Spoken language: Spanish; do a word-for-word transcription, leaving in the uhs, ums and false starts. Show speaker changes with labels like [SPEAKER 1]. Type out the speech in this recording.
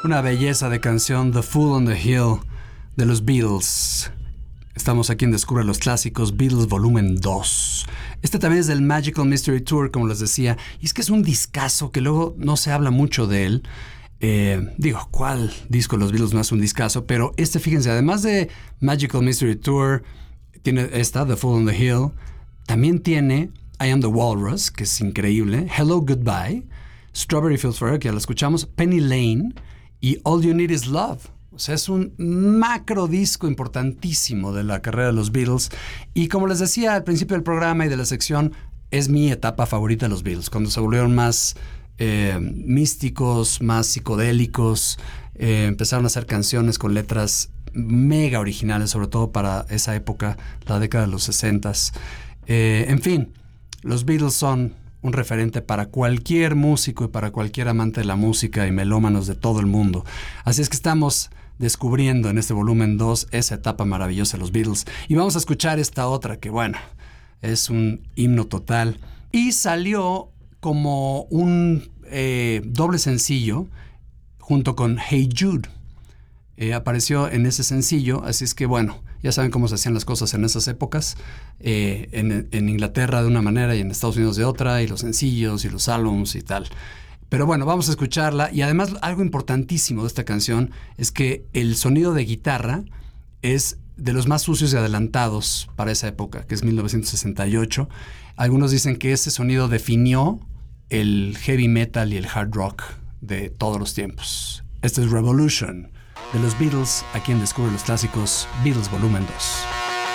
[SPEAKER 1] Una belleza de canción, The Fool on the Hill, de los Beatles. Estamos aquí en Descubre los Clásicos, Beatles Volumen dos. Este también es del Magical Mystery Tour, como les decía. Y es que es un discazo que luego no se habla mucho de él. Eh, digo, ¿cuál disco de los Beatles no es un discazo? Pero este, fíjense, además de Magical Mystery Tour, tiene esta, The Fool on the Hill. También tiene I Am the Walrus, que es increíble. Hello, Goodbye. Strawberry Fields Forever, que ya lo escuchamos. Penny Lane. Y All You Need Is Love. O sea, es un macro disco importantísimo de la carrera de los Beatles. Y como les decía al principio del programa y de la sección, es mi etapa favorita de los Beatles. Cuando se volvieron más eh, místicos, más psicodélicos, eh, empezaron a hacer canciones con letras mega originales, sobre todo para esa época, la década de los sesentas. Eh, en fin, los Beatles son un referente para cualquier músico y para cualquier amante de la música y melómanos de todo el mundo. Así es que estamos descubriendo en este volumen dos esa etapa maravillosa de los Beatles. Y vamos a escuchar esta otra que, bueno, es un himno total. Y salió como un eh, doble sencillo junto con Hey Jude. Eh, apareció en ese sencillo, así es que, bueno, ya saben cómo se hacían las cosas en esas épocas, eh, en, en Inglaterra de una manera y en Estados Unidos de otra, y los sencillos y los álbums y tal. Pero bueno, vamos a escucharla. Y además algo importantísimo de esta canción es que el sonido de guitarra es de los más sucios y adelantados para esa época, que es mil novecientos sesenta y ocho. Algunos dicen que ese sonido definió el heavy metal y el hard rock de todos los tiempos. Este es Revolution, de los Beatles, aquí en Descubre los Clásicos, Beatles Volumen dos.